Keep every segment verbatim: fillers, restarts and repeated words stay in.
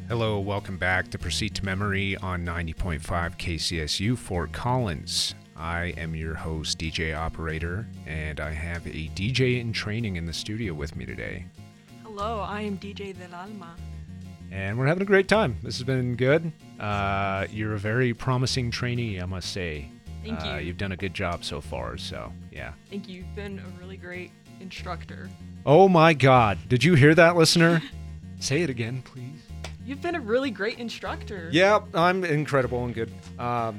Hello, welcome back to Proceed to Memory on ninety point five K C S U Fort Collins. I am your host, D J Operator, and I have a D J in training in the studio with me today. Hello, I am D J Del Alma. And we're having a great time. This has been good. Uh, you're a very promising trainee, I must say. Thank uh, you. You've done a good job so far, so yeah. Thank you. You've been a really great instructor. Oh my God. Did you hear that, listener? Say it again, please. You've been a really great instructor. Yeah, I'm incredible and good. Um,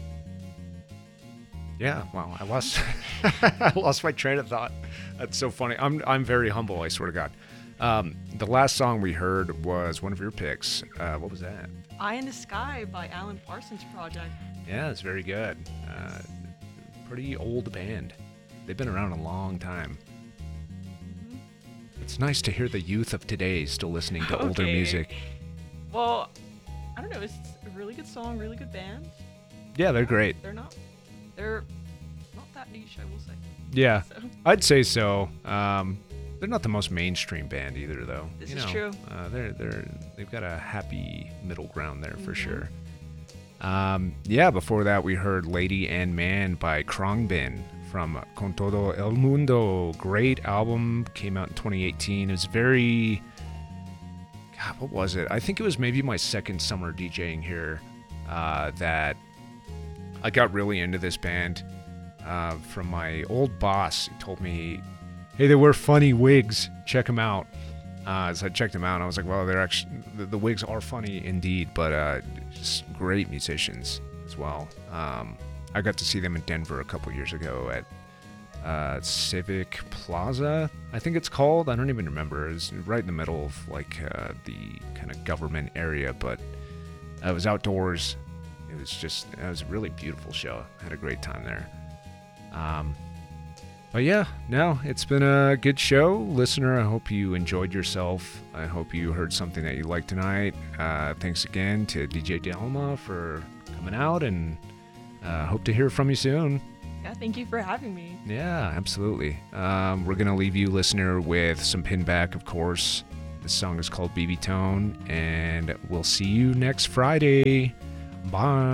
yeah, wow, I lost, I lost my train of thought. That's so funny. I'm, I'm very humble. I swear to God. Um, the last song we heard was one of your picks. Uh, what was that? Eye in the Sky by Alan Parsons Project. Yeah, it's very good. Uh, pretty old band. They've been around a long time. Mm-hmm. It's nice to hear the youth of today still listening to older Okay. music. Well, I don't know. It's a really good song, really good band. Yeah, they're great. They're not. They're not that niche, I will say. Yeah, So I'd say so. Um, they're not the most mainstream band either, though. This you is know, true. Uh, they're they're they've got a happy middle ground there for Mhm. sure. Um, yeah, before that we heard "Lady and Man" by Khruangbin from Con Todo El Mundo. Great album, came out in twenty eighteen. It was very, God, what was it? I think it was maybe my second summer DJing here uh, that I got really into this band. Uh, from my old boss, who told me, "Hey, they wear funny wigs. Check them out." Uh, so I checked them out, and I was like, "Well, they're actually the, the wigs are funny indeed, but uh, just great musicians as well." Um, I got to see them in Denver a couple years ago at uh, Civic Plaza, I think it's called. I don't even remember. It was right in the middle of like uh, the kind of government area, but uh, it was outdoors. It was just it was a really beautiful show. I had a great time there. Um, but yeah, no, it's been a good show. Listener, I hope you enjoyed yourself. I hope you heard something that you liked tonight. Uh, thanks again to D J Delma for coming out, and uh, hope to hear from you soon. yeah, thank you for having me. Yeah, absolutely. Um, we're going to leave you, listener, with some Pinback, of course. This song is called B B Tone, and we'll see you next Friday. Bye.